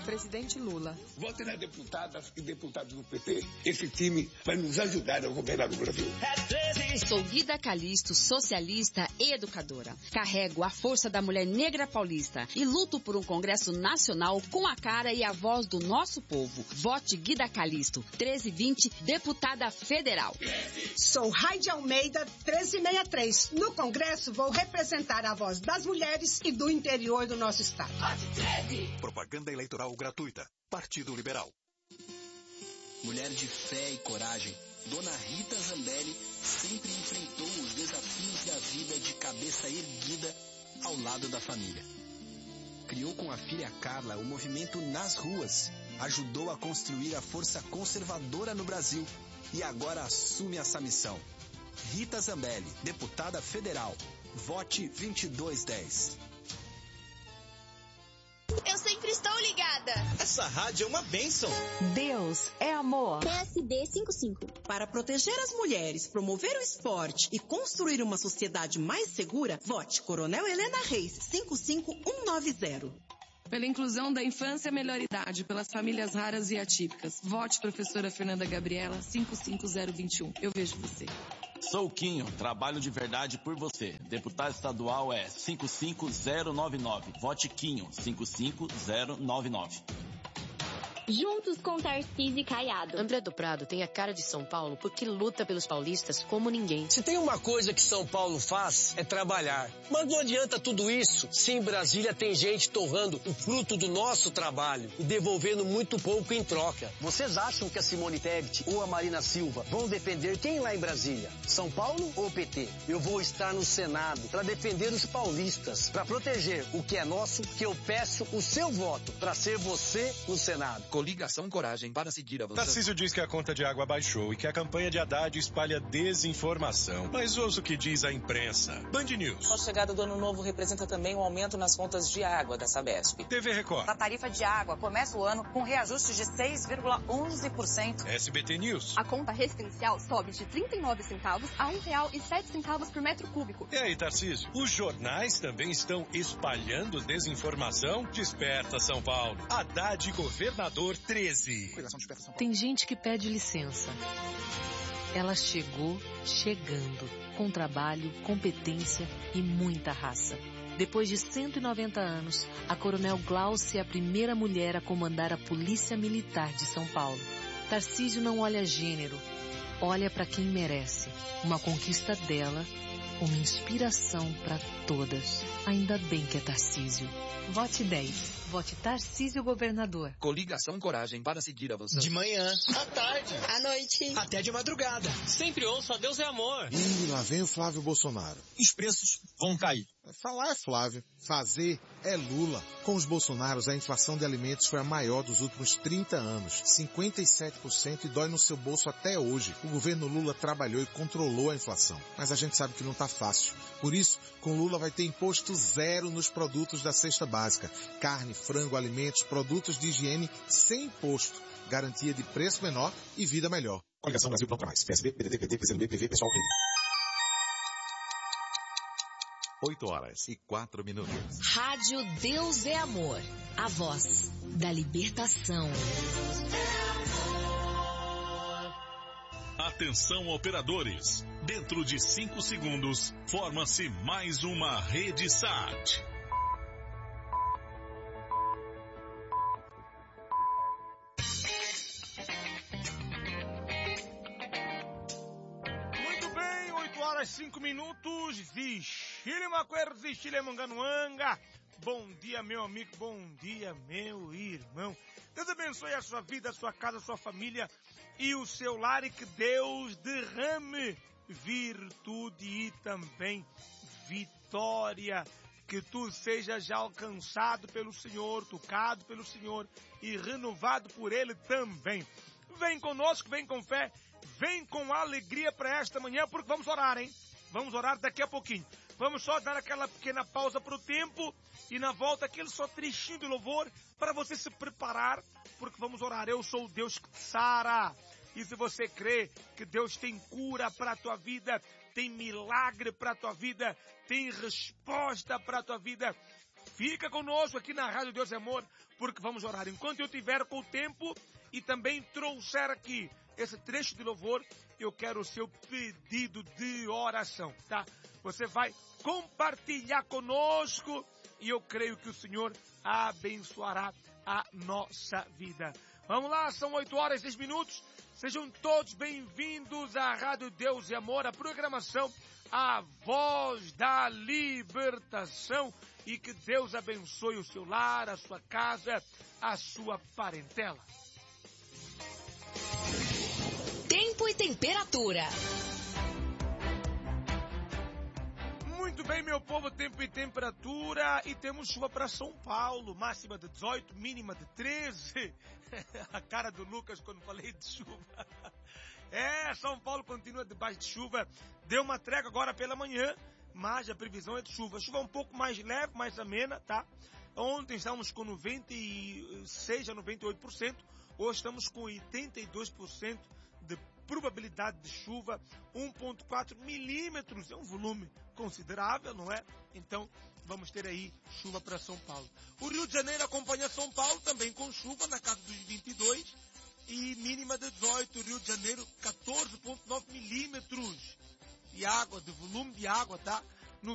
presidente Lula. Vote nas deputadas e deputados do PT. Esse time vai nos ajudar a governar o Brasil. Sou Guida Calisto, socialista e educadora. Carrego a força da mulher negra paulista e luto por um Congresso Nacional com a cara e a voz do nosso povo. Vote Guida Calisto, 1320, deputada federal. Sou Raide Almeida, 1363. No Congresso vou representar a voz das mulheres e do interior do nosso estado. Propaganda eleitoral gratuita. Partido Liberal. Mulher de fé e coragem, Dona Rita Zambelli sempre enfrentou os desafios da vida de cabeça erguida ao lado da família. Criou com a filha Carla o movimento Nas Ruas, ajudou a construir a força conservadora no Brasil e agora assume essa missão. Rita Zambelli, deputada federal. Vote 2210. Eu sempre estou ligada. Essa rádio é uma bênção. Deus é amor. PSD 55. Para proteger as mulheres, promover o esporte e construir uma sociedade mais segura, vote Coronel Helena Reis, 55190. Pela inclusão da infância e melhor idade, pelas famílias raras e atípicas. Vote professora Fernanda Gabriela, 55021. Eu vejo você. Sou o Quinho, trabalho de verdade por você. Deputado estadual é 55099. Vote Quinho, 55099. Juntos com Tarcísio e Caiado. André do Prado tem a cara de São Paulo porque luta pelos paulistas como ninguém. Se tem uma coisa que São Paulo faz, é trabalhar. Mas não adianta tudo isso se em Brasília tem gente torrando o fruto do nosso trabalho e devolvendo muito pouco em troca. Vocês acham que a Simone Tebet ou a Marina Silva vão defender quem lá em Brasília? São Paulo ou PT? Eu vou estar no Senado para defender os paulistas, para proteger o que é nosso, que eu peço o seu voto para ser você no Senado. Coligação Coragem para seguir avançando. Tarcísio diz que a conta de água baixou e que a campanha de Haddad espalha desinformação. Mas ouça o que diz a imprensa. Band News. A chegada do ano novo representa também um aumento nas contas de água da Sabesp. TV Record. A tarifa de água começa o ano com reajuste de 6,11%. SBT News. A conta residencial sobe de 39 centavos a R$1,07 por metro cúbico. E aí, Tarcísio? Os jornais também estão espalhando desinformação? Desperta, São Paulo. Haddad, governador 13. Tem gente que pede licença. Ela chegou chegando, com trabalho, competência e muita raça. Depois de 190 anos, a Coronel Glaucia é a primeira mulher a comandar a Polícia Militar de São Paulo. Tarcísio não olha gênero, olha para quem merece. Uma conquista dela, uma inspiração para todas. Ainda bem que é Tarcísio. Vote 10. Vote Tarcísio governador. Coligação Coragem para seguir avançando. De manhã, à tarde, à noite, até de madrugada. Sempre ouço a Deus é amor. E lá vem o Flávio Bolsonaro. Os preços vão cair. Falar é Flávio, fazer é Lula. Com os Bolsonaros, a inflação de alimentos foi a maior dos últimos 30 anos. 57% e dói no seu bolso até hoje. O governo Lula trabalhou e controlou a inflação. Mas a gente sabe que não tá fácil. Por isso, com Lula vai ter imposto zero nos produtos da cesta básica. Carne, frango, alimentos, produtos de higiene sem imposto. Garantia de preço menor e vida melhor. Coligação Brasil Pronto Mais. PSB, PDT, PT, PCdoB, PV, Pessoal Rede. 8h04. Rádio Deus é Amor. A voz da libertação. Atenção, operadores. Dentro de 5 segundos, forma-se mais uma rede SAT. Muito bem, 8h05. Zixile Macuer, Zixile Manganuanga. Bom dia, meu amigo, bom dia, meu irmão. Deus abençoe a sua vida, a sua casa, a sua família e o seu lar, e que Deus derrame virtude e também vitória. Que tu seja já alcançado pelo Senhor, tocado pelo Senhor e renovado por Ele também. Vem conosco, vem com fé, vem com alegria para esta manhã, porque vamos orar, hein? Vamos orar daqui a pouquinho. Vamos só dar aquela pequena pausa para o tempo e na volta aquele só trechinho de louvor para você se preparar, porque vamos orar. Eu sou o Deus que sara. E se você crê que Deus tem cura para a tua vida, tem milagre para a tua vida, tem resposta para a tua vida, Fica conosco aqui na Rádio Deus é Amor, porque vamos orar. Enquanto eu tiver com o tempo e também trouxer aqui esse trecho de louvor, eu quero o seu pedido de oração, tá? Você vai compartilhar conosco e eu creio que o Senhor abençoará a nossa vida. Vamos lá, são 8h06. Sejam todos bem-vindos à Rádio Deus e Amor, a programação A Voz da Libertação, e que Deus abençoe o seu lar, a sua casa, a sua parentela. Tempo e temperatura. Muito bem, meu povo, tempo e temperatura, e temos chuva para São Paulo, máxima de 18, mínima de 13. A cara do Lucas quando falei de chuva. São Paulo continua debaixo de chuva, deu uma trégua agora pela manhã, mas a previsão é de chuva. Chuva um pouco mais leve, mais amena, tá? Ontem estávamos com 96% a 98%, hoje estamos com 82% de probabilidade de chuva, 1,4 milímetros, é um volume considerável, não é? Então, vamos ter aí chuva para São Paulo. O Rio de Janeiro acompanha São Paulo, também com chuva, na casa dos 22, e mínima de 18, Rio de Janeiro, 14,9 milímetros de água, de volume de água, tá?